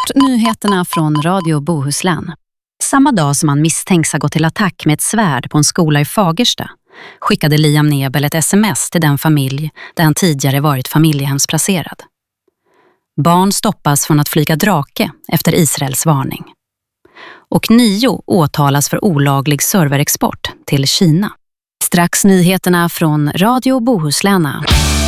Först nyheterna från Radio Bohuslän. Samma dag som han misstänks ha gått till attack med ett svärd på en skola i Fagersta skickade Liam Nebel ett sms till den familj där han tidigare varit familjehemsplacerad. Barn stoppas från att flyga drake efter Israels varning. Och 9 åtalas för olaglig serverexport till Kina. Strax nyheterna från Radio Bohuslän.